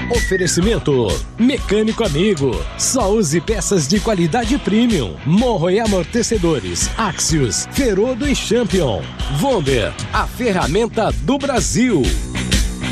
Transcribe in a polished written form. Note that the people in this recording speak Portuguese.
Oferecimento Mecânico Amigo. Só use peças de qualidade premium. Morro e Amortecedores, Axios, Ferodo e Champion. Vonder, a ferramenta do Brasil.